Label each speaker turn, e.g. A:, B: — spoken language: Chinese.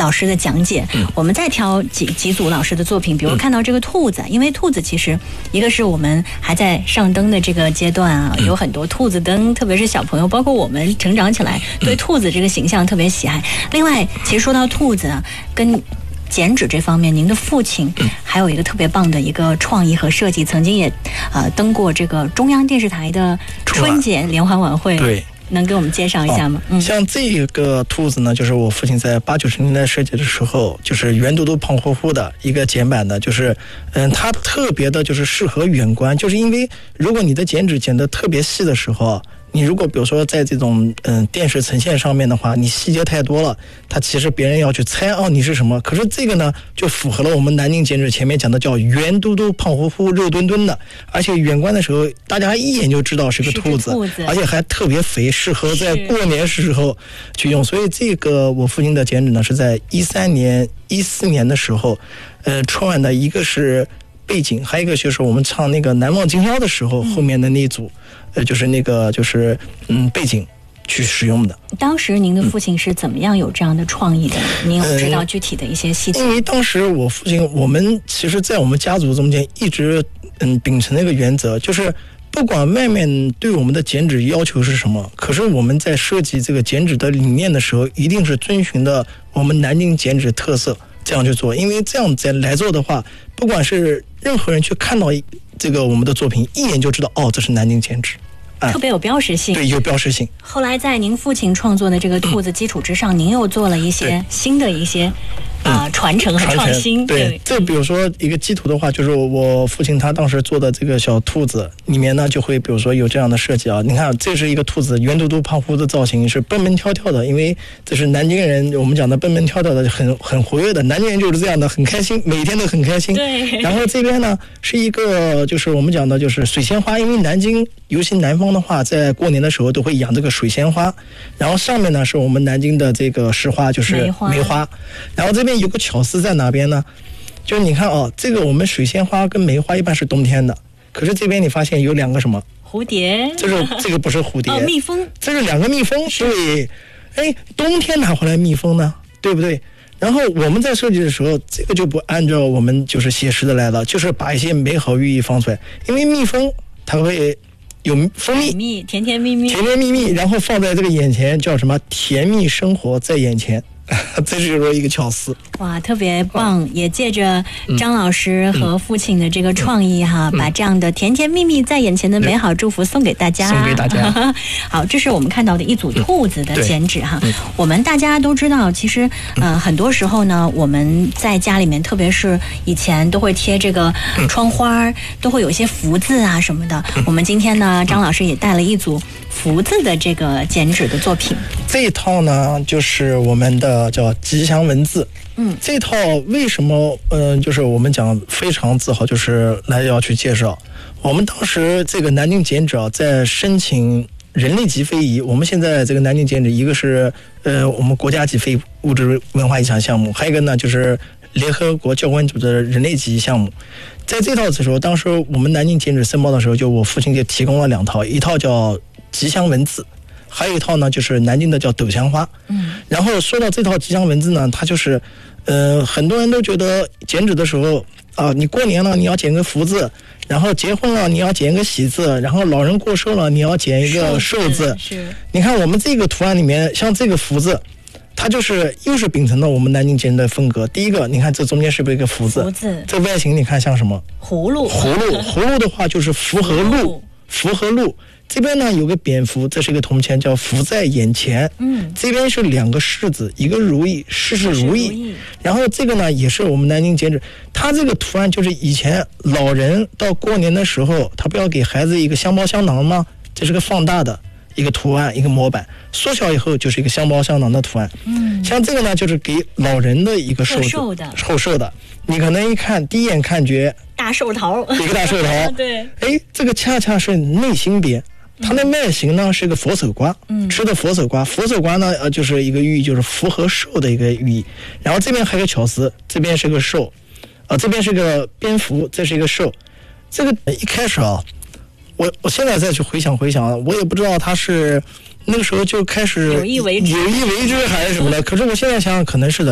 A: 老师的讲解，我们再挑几组老师的作品，比如看到这个兔子，因为兔子其实一个是我们还在上灯的这个阶段啊，有很多兔子灯，特别是小朋友，包括我们成长起来对兔子这个形象特别喜爱。另外，其实说到兔子啊，跟剪纸这方面，您的父亲还有一个特别棒的一个创意和设计，曾经也登过这个中央电视台的春节联欢晚会。
B: 对，
A: 能给我们介绍一下吗？
B: 像这个兔子呢，就是我父亲在80、90年代设计的时候，就是圆嘟嘟、胖乎乎的一个剪版的，就是它特别的就是适合远观，就是因为如果你的剪纸剪得特别细的时候，你如果比如说在这种电视呈现上面的话，你细节太多了，它其实别人要去猜你是什么。可是这个呢，就符合了我们南京剪纸前面讲的叫圆嘟嘟、胖乎乎、肉墩墩的，而且远观的时候大家一眼就知道是个兔子，而且还特别肥，适合在过年时候去用。所以这个我父亲的剪纸呢，是在13年、14年的时候，春晚的一个是背景，还有一个就是我们唱那个难忘今宵的时候，后面的那组。就是那个就是背景去使用的。
A: 当时您的父亲是怎么样有这样的创意的？您有知道具体的一些细节？
B: 因为当时我父亲，我们其实在我们家族中间一直秉承那个原则，就是不管外面对我们的剪纸要求是什么，可是我们在设计这个剪纸的理念的时候，一定是遵循的我们南京剪纸特色这样去做。因为这样再来做的话，不管是任何人去看到这个我们的作品，一眼就知道这是南京剪纸。
A: 特别有标识性，
B: 对，有标识性。
A: 后来在您父亲创作的这个兔子基础之上，您又做了一些新的一些传承和创新。
B: 对，这比如说一个基础的话，就是我父亲他当时做的这个小兔子里面呢，就会比如说有这样的设计啊。你看，这是一个兔子圆嘟嘟、胖乎的造型，是蹦蹦跳跳的，因为这是南京人我们讲的蹦蹦跳跳的，很活跃的。南京人就是这样的，很开心，每天都很开心。
A: 对。
B: 然后这边呢是一个就是我们讲的就是水仙花，因为南京尤其南方的话，在过年的时候都会养这个水仙花，然后上面呢是我们南京的这个市花，就是梅花。然后这边有个巧思在哪边呢？就是你看这个我们水仙花跟梅花一般是冬天的，可是这边你发现有两个什么？
A: 蝴蝶。
B: 这个不是蝴蝶，
A: 蜜蜂。
B: 这是两个蜜蜂。对，冬天哪回来蜜蜂呢？对不对？然后我们在设计的时候，这个就不按照我们就是写实的来了，就是把一些美好寓意放出来。因为蜜蜂它会有蜂蜜，
A: 甜甜蜜蜜，
B: 然后放在这个眼前，叫什么？甜蜜生活在眼前。这就是一个巧思。
A: 哇，特别棒！也借着张老师和父亲的这个创意把这样的甜甜蜜蜜在眼前的美好祝福送给大家。好，这是我们看到的一组兔子的剪纸我们大家都知道，其实很多时候呢，我们在家里面，特别是以前都会贴这个窗花，都会有一些福字啊什么的。我们今天呢，张老师也带了一组福字的这个剪纸的作品。
B: 这一套呢，就是我们的叫吉祥文字。这套为什么就是我们讲非常自豪，就是来要去介绍。我们当时这个南京剪纸在申请人类级非遗。我们现在这个南京剪纸，一个是我们国家级非物质文化遗产项目，还有一个呢就是联合国教科文组的人类级项目。在这套的时候，当时我们南京剪纸申报的时候，就我父亲就提供了2套，一套叫吉祥文字，还有一套呢就是南京的叫斗香花。然后说到这套吉祥文字呢，它就是很多人都觉得剪纸的时候你过年了你要剪个福字，然后结婚了你要剪个喜字，然后老人过寿了你要剪一个寿字。你看我们这个图案里面，像这个福字，它就是又是秉承了我们南京剪纸的风格。第一个，你看这中间是不是一个福字？这外形你看像什么？
A: 葫芦
B: 的话就是福和禄。这边呢有个蝙蝠，这是一个铜钱，叫福在眼前。这边是2个柿子，一个如意，事事如意。然后这个呢也是我们南京剪纸，它这个图案就是以前老人到过年的时候，他不要给孩子一个香包香囊吗？这是个放大的一个图案，一个模板，缩小以后就是一个香包香囊的图案。像这个呢就是给老人的一个寿的，你可能第一眼看觉
A: 大寿桃，
B: 一个大寿桃。
A: 对，
B: 这个恰恰是内心边。它的外形呢是个佛手瓜，吃的佛手瓜。佛手瓜呢就是一个寓意，就是福和寿的一个寓意。然后这边还有个巧思，这边是个寿，这边是个蝙蝠，这是一个寿。这个一开始我现在再去回想，我也不知道它是那个时候就开始
A: 有意为之
B: 还是什么的。可是我现在想想，可能是的。